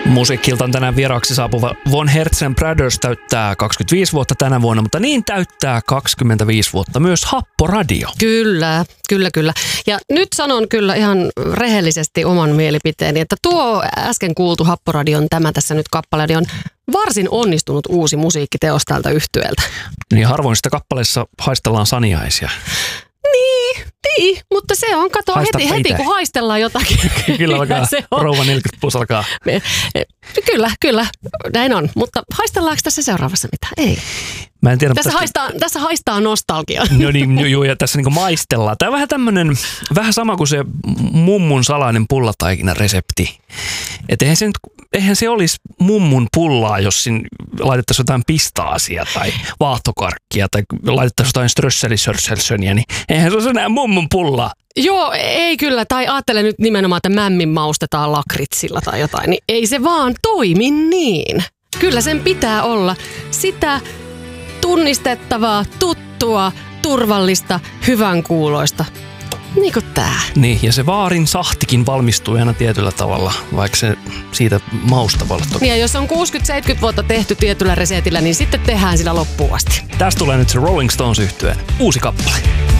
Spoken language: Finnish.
Musiikkilta on tänään vieraaksi saapuva Von Hertzen Brothers täyttää 25 vuotta tänä vuonna, mutta niin täyttää 25 vuotta myös Happoradio. Kyllä. Ja nyt sanon kyllä ihan rehellisesti oman mielipiteeni, että tuo äsken kuultu Happoradion Tämä tässä nyt kappale on varsin onnistunut uusi musiikkiteos tältä yhtyeeltä. Niin harvoin sitä kappaleessa haistellaan saniaisia. Niin, mutta se on, kato, heti kun haistellaan jotakin. Kyllä alkaa, rouva 40 plus alkaa. Kyllä, näin on. Mutta haistellaanko tässä seuraavassa mitään? Ei. Mä en tiedä, tässä haistaa nostalgia. No niin, ja tässä niinku maistellaan. Tämä on vähän tämmönen, vähän sama kuin se mummun salainen pullataikinan resepti. Että eihän se olisi mummun pullaa, jos siinä laitettaisiin jotain pistaasia tai vaahtokarkkia tai laitettaisiin jotain strösselisörsselsöniä, niin eihän se olisi enää mummun pullaa. Joo, ei kyllä. Tai ajattele nyt nimenomaan, että mämmin maustetaan lakritsilla tai jotain, niin ei se vaan toimi niin. Kyllä sen pitää olla sitä tunnistettavaa, tuttua, turvallista, hyvänkuuloista. Niin kuin tää. Niin, ja se vaarin sahtikin valmistuu aina tietyllä tavalla, vaikka se siitä mausta voi olla toki. Ja jos on 60-70 vuotta tehty tietyllä resetillä, niin sitten tehdään sillä loppuun asti. Tästä tulee nyt se Rolling Stones -yhtyeen uusi kappale.